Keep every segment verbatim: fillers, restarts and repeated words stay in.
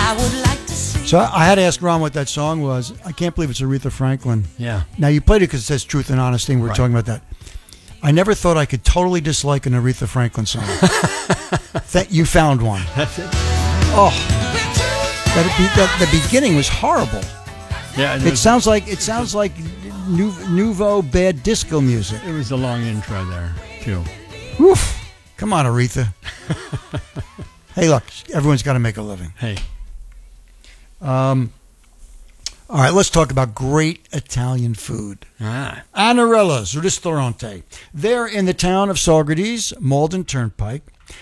So I had to ask Ron what that song was. I can't believe it's Aretha Franklin. Yeah. Now, you played it because it says truth and honesty, and we're Right. talking about that. I never thought I could totally dislike an Aretha Franklin song. That you found one. That's it. Oh, that, that the beginning was horrible. Yeah. It sounds like it sounds like new, nouveau bad disco music. It was a long intro there too. Woof. Come on, Aretha. Hey, look, everyone's got to make a living. Hey. Um. All right, let's talk about great Italian food. Ah. Anarella's Ristorante. They're in the town of Saugerties, Malden Turnpike.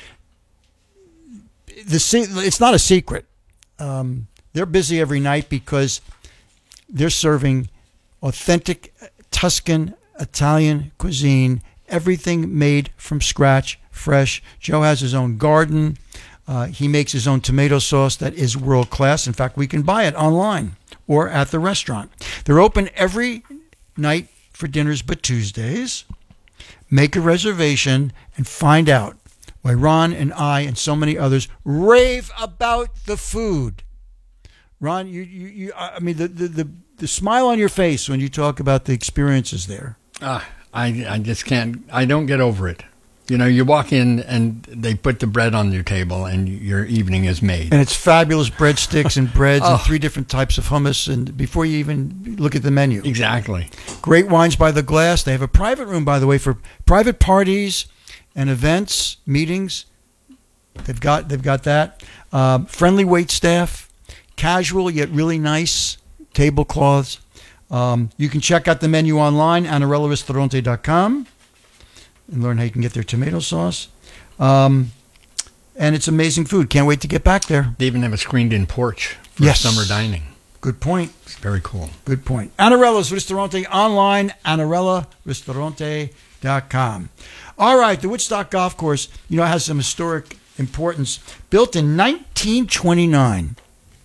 The se- It's not a secret. Um, they're busy every night because they're serving authentic Tuscan Italian cuisine, everything made from scratch, fresh. Joe has his own garden. Uh, he makes his own tomato sauce that is world class. In fact, we can buy it online or at the restaurant. They're open every night for dinners but Tuesdays. Make a reservation and find out why Ron and I and so many others rave about the food. Ron, you, you, you I mean, the, the, the, the smile on your face when you talk about the experiences there. Ah, I, I just can't, I don't get over it. You know, you walk in and they put the bread on your table and your evening is made. And it's fabulous breadsticks and breads Oh. and three different types of hummus, and before you even look at the menu. Exactly. Great wines by the glass. They have a private room, by the way, for private parties and events, meetings. They've got they've got that. Um, friendly wait staff, casual yet really nice tablecloths. Um, you can check out the menu online, anarella ristorante dot com, and learn how you can get their tomato sauce. Um, and it's amazing food. Can't wait to get back there. They even have a screened-in porch for Yes. summer dining. Good point. It's very cool. Good point. Anarella's Ristorante online, anarella ristorante dot com. All right, the Woodstock Golf Course, you know, has some historic importance. Built in nineteen twenty-nine.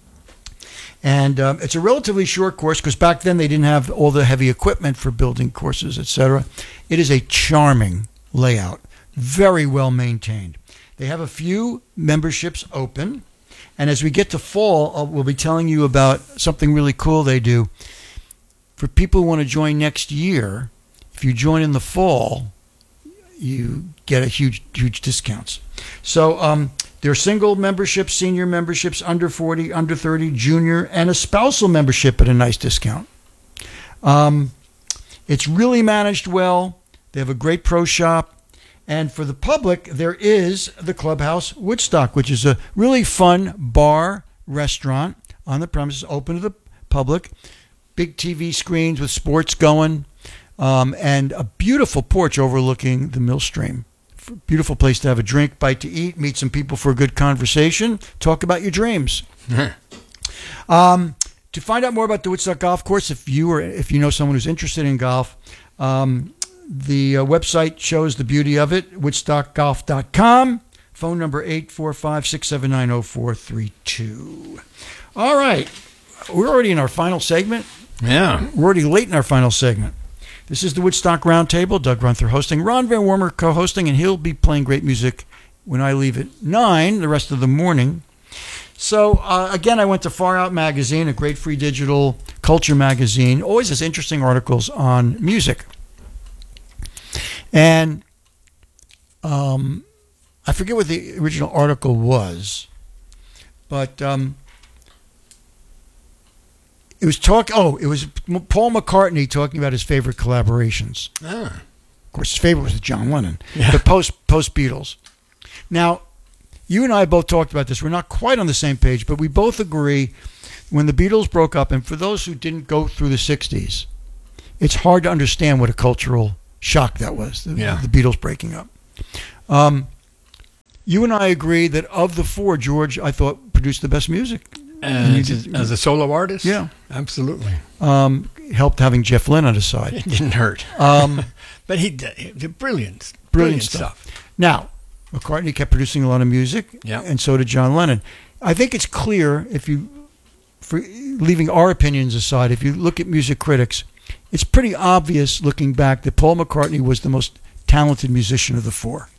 And um, it's a relatively short course because back then they didn't have all the heavy equipment for building courses, et cetera. It is a charming layout, very well maintained. They have a few memberships open. And as we get to fall, I'll, we'll be telling you about something really cool they do. For people who want to join next year, if you join in the fall, you get a huge, huge discounts. So um, there are single memberships, senior memberships, under forty, under thirty, junior, and a spousal membership at a nice discount. Um, it's really managed well. They have a great pro shop. And for the public, there is the Clubhouse Woodstock, which is a really fun bar restaurant on the premises, open to the public. Big T V screens with sports going, um, and a beautiful porch overlooking the mill stream. Beautiful place to have a drink, bite to eat, meet some people for a good conversation, talk about your dreams. um, to find out more about the Woodstock Golf Course, if you or if you know someone who's interested in golf, um, the uh, website shows the beauty of it, woodstock golf dot com. Phone number eight four five, six seven nine, zero four three two. All right. We're already in our final segment. Yeah. We're already late in our final segment. This is the Woodstock Roundtable. Doug Runther hosting, Ron Van Wormer co-hosting, and he'll be playing great music when I leave at nine the rest of the morning. So, uh, again, I went to Far Out Magazine, a great free digital culture magazine. Always has interesting articles on music. And um, I forget what the original article was, but um, it was talk. Oh, it was Paul McCartney talking about his favorite collaborations. Ah. Of course, his favorite was with John Lennon, Yeah. but post post Beatles. Now, you and I both talked about this. We're not quite on the same page, but we both agree when the Beatles broke up. And for those who didn't go through the sixties, it's hard to understand what a cultural shock that was, the, Yeah. the Beatles breaking up. Um, you and I agree that of the four, George, I thought, produced the best music. And you as, did- as a solo artist? Yeah. Absolutely. Um, helped having Jeff Lynne on his side. It didn't hurt. Um, But he did he did brilliant, Brilliant brilliant stuff. stuff. now, McCartney kept producing a lot of music, Yeah. and so did John Lennon. I think it's clear, if you, for leaving our opinions aside, if you look at music critics, it's pretty obvious looking back that Paul McCartney was the most talented musician of the four.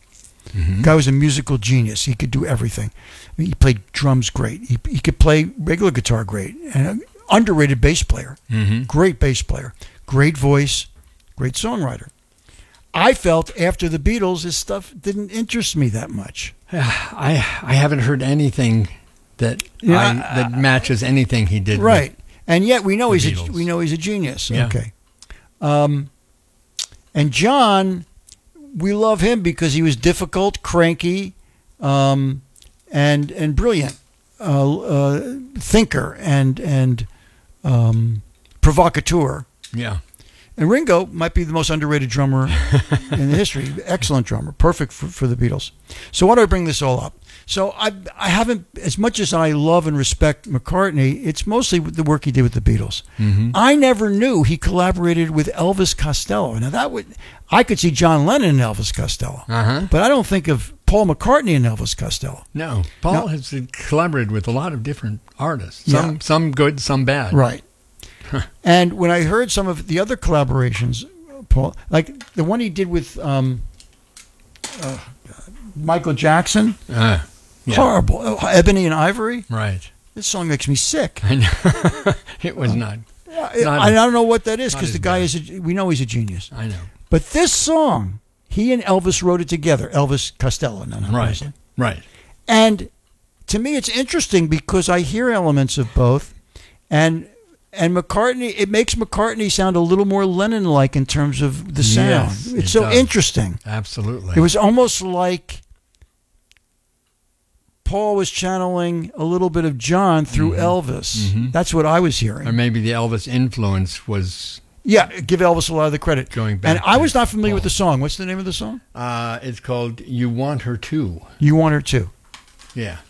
Mhm. Guy was a musical genius. He could do everything. He played drums great. He, he could play regular guitar great. And an underrated bass player. Mm-hmm. Great bass player. Great voice. Great songwriter. I felt after the Beatles, his stuff didn't interest me that much. I I haven't heard anything that Yeah, I, that matches anything he did. Right. And yet we know the he's a, Beatles. we know he's a genius. Yeah. Okay. Um, and John, we love him because he was difficult, cranky, um, and and brilliant, uh, uh, thinker and and um, provocateur. With, yeah. And Ringo might be the most underrated drummer in the history. Excellent drummer, perfect for, for the Beatles. So why do I bring this all up? So I I haven't, as much as I love and respect McCartney, it's mostly the work he did with the Beatles. Mm-hmm. I never knew he collaborated with Elvis Costello. Now that would, I could see John Lennon and Elvis Costello, Uh huh. but I don't think of Paul McCartney and Elvis Costello. No, Paul No. has collaborated with a lot of different artists. Yeah. Some some good, some bad. Right. And when I heard some of the other collaborations, Paul, like the one he did with um, uh, Michael Jackson, Uh, yeah. horrible. Oh, Ebony and Ivory. Right. This song makes me sick. I know. It was not. I, Not- I don't know what that is not because as the guy bad. is. A, we know he's a genius. I know. But this song, he and Elvis wrote it together. Elvis Costello, no, not Right. Presley. Right. And to me, it's interesting because I hear elements of both, and and McCartney. It makes McCartney sound a little more Lennon-like in terms of the sound. Yes, it's it so does. interesting. Absolutely. It was almost like Paul was channeling a little bit of John through Elvis. Mhm. That's what I was hearing. Or maybe the Elvis influence was Yeah, give Elvis a lot of the credit. going back. And I to was not familiar Paul. with the song. What's the name of the song? Uh, it's called "You Want Her To." You Want Her To. Yeah.